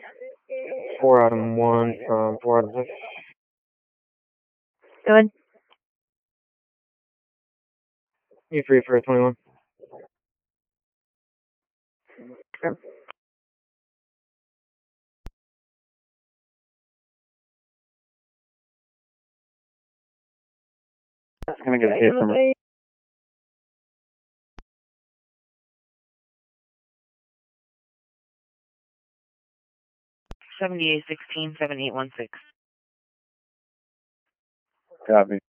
4 item 1 from 4 item 6. Go ahead. You free for 21. Sure. That's gonna get a hit from her. 7816 7816. Copy.